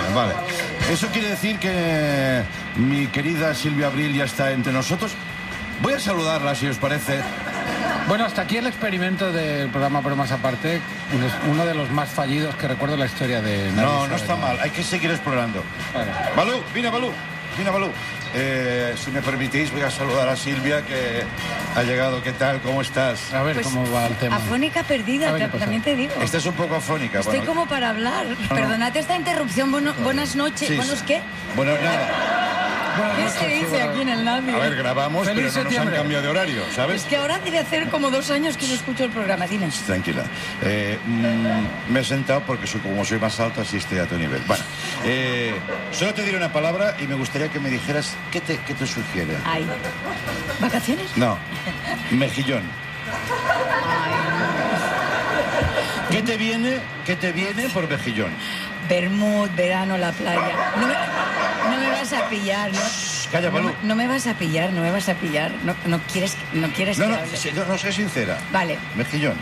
Vale. ¿Eso quiere decir que mi querida Silvia Abril ya está entre nosotros? Voy a saludarla, si os parece. Bueno, hasta aquí el experimento del programa Bromas Aparte, uno de los más fallidos que recuerdo en la historia de... No está mal, hay que seguir explorando. Vale. Balú, vine Balú. Si me permitís, voy a saludar a Silvia, que ha llegado. ¿Qué tal? ¿Cómo estás? A ver Pues, cómo va el tema. Afónica perdida, también te digo. Estás un poco afónica. Estoy como para hablar. Perdonad esta interrupción. Buenas noches. Sí, ¿Buenos sí. qué? Bueno, nada. ¿Qué se dice aquí en el Navi? A ver, grabamos, Feliz pero no nos han septiembre. cambiado de horario, ¿sabes? Es que ahora debe hacer como 2 años que no escucho el programa. Dime. Tranquila. Me he sentado porque como soy más alto, así estoy a tu nivel. Bueno, solo te diré una palabra y me gustaría que me dijeras qué te sugiere. Ay. ¿Vacaciones? No, mejillón. ¿Qué te viene por mejillón? Bermud, verano, la playa. No me vas a pillar, ¿no? Calla, Balú. No me vas a pillar. No quieres que hable. No, sé sincera. Vale. Mejillón.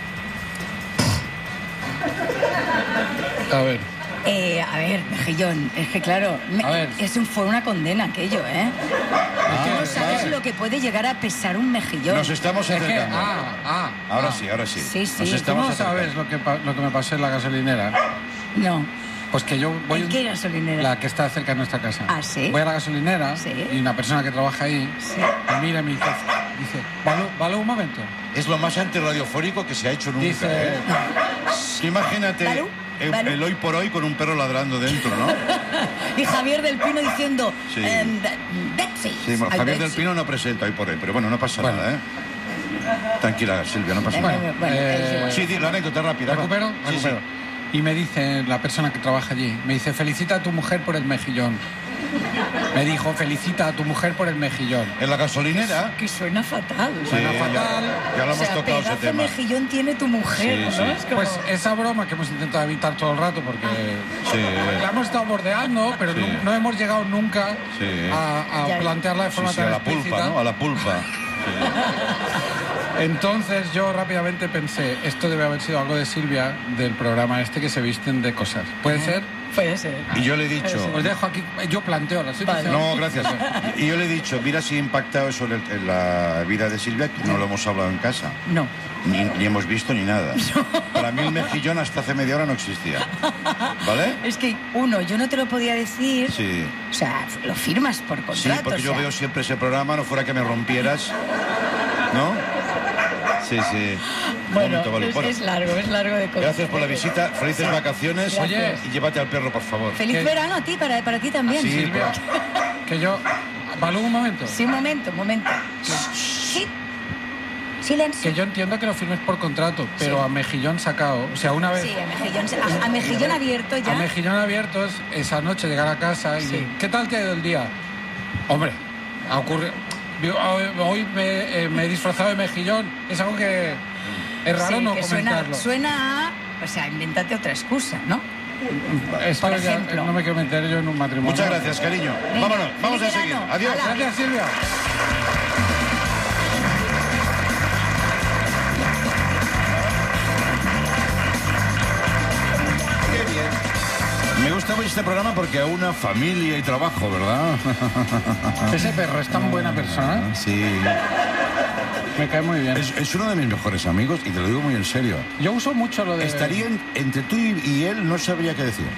A ver. A ver, mejillón, es que claro, A ver. fue una condena aquello, ¿eh? No sabes lo que puede llegar a pesar un mejillón. Nos estamos Es que... acercando. Ahora sí. Sí, sí. Nos ¿Tú estamos ¿Tú no sabes lo que me pasó en la gasolinera? No. Pues que yo voy... ¿En qué gasolinera? La que está cerca de nuestra casa. ¿Ah, sí? Voy a la gasolinera Sí. y una persona que trabaja ahí Sí. me mira y me dice, Balú, un momento. Es lo más antirradiofónico que se ha hecho nunca. Dice... Imagínate ¿Balú? ¿Balú? el hoy por hoy con un perro ladrando dentro, ¿no? Y Javier del Pino diciendo... Sí. Betsy. Sí, bueno, Ay, Javier Betsy. del Pino no presenta hoy por hoy, pero bueno, no pasa Bueno. nada, ¿eh? Tranquila, Silvia, no pasa Bueno, nada. es igual. Sí, la anécdota rápida. va. ¿Recupero? Sí, Recupero. sí. Y me dice la persona que trabaja allí, me dice, felicita a tu mujer por el mejillón. Me dijo, felicita a tu mujer por el mejillón. En la gasolinera... Que suena fatal. Suena Sí, fatal. Ya lo O hemos sea, tocado ese pedazo tema. mejillón tiene tu mujer, Sí, ¿no? sí. Es como... Pues esa broma que hemos intentado evitar todo el rato porque Sí. la hemos estado bordeando, pero Sí. no hemos llegado nunca Sí. a Ya. plantearla de forma Sí, a tan la explícita. pulpa, ¿no? A la pulpa. Entonces yo rápidamente pensé, esto debe haber sido algo de Silvia del programa este que se visten de cosas. ¿Puede ser? Puede ser. Y yo le he dicho... Os dejo aquí, yo planteo la situación. No, gracias. Y yo le he dicho, mira si ha impactado eso en la vida de Silvia, que no lo hemos hablado en casa. No. Ni hemos visto ni nada. Para mí el mejillón hasta hace media hora no existía. ¿Vale? Es que, yo no te lo podía decir. Sí. O sea, lo firmas por contrato. Sí, porque yo o sea. veo siempre ese programa, no fuera que me rompieras. ¿No? Sí. Un Bueno, momento, vale. Bueno, es largo de cosas. gracias por la visita, felices vacaciones. Oye. Y llévate al perro, por favor. Feliz ¿Qué? verano a ti, para ti también. Sí, Silvia, que yo... Balú, un momento. Sí, un momento. Sí. Silencio. Que yo entiendo que lo firmes por contrato, pero Sí. a mejillón sacado, o sea, una vez... Sí, a mejillón abierto ya. A mejillón abierto es esa noche llegar a casa y Sí. ¿qué tal te ha ido el día? Hombre, ha ocurrido... Hoy me he disfrazado de mejillón. Es algo que es raro Sí, no que comentarlo. suena a... O sea, invéntate otra excusa, ¿no? Esto por ya ejemplo. no me quiero meter yo en un matrimonio. Muchas gracias, cariño. Venga, Vámonos, vamos a feliz seguir. verano. Adiós. Hala. Gracias, Silvia. Qué bien. Me gusta mucho este programa porque a una familia y trabajo, ¿verdad? Ese perro es tan buena persona. Sí. Me cae muy bien. Es uno de mis mejores amigos y te lo digo muy en serio. Yo uso mucho lo de... Estaría entre tú y él, no sabría qué decir.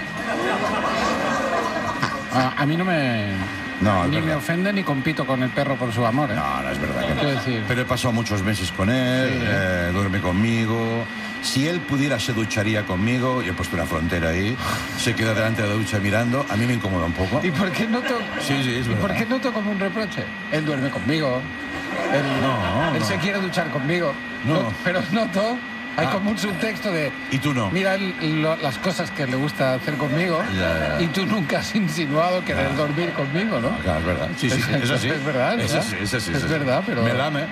A mí no me... No, es ni me verdad. ofende ni compito con el perro por su amor, ¿eh? No, es verdad que no. Quiero decir... Pero he pasado muchos meses con él, Sí. duerme conmigo. Si él pudiera, se ducharía conmigo. Yo he puesto una frontera ahí. Se queda delante de la ducha mirando. A mí me incomoda un poco. ¿Y por qué noto...? Sí, es ¿Y verdad. por qué noto como un reproche? Él duerme conmigo. No. Él se quiere duchar conmigo. No. Pero noto... Hay como un subtexto de... Y tú no. Mira las cosas que le gusta hacer conmigo Ya. y tú nunca has insinuado querer dormir conmigo, ¿no? Claro, es verdad. Sí, eso sí. Es verdad, Eso ¿verdad? sí, eso sí. Es verdad, pero... Me lame.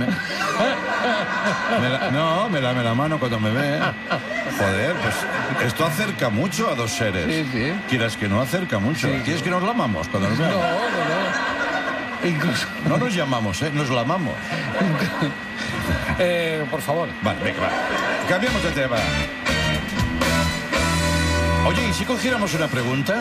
No, me lame la mano cuando me ve. Joder, pues esto acerca mucho a dos seres. Sí. Quieras que no, acerca mucho. Sí. ¿Quieres que nos lamamos cuando nos No, veamos? no. Incluso... No nos llamamos, nos lamamos. por favor. Vale, venga, va. Cambiamos de tema. Oye, ¿y si cogiéramos una pregunta?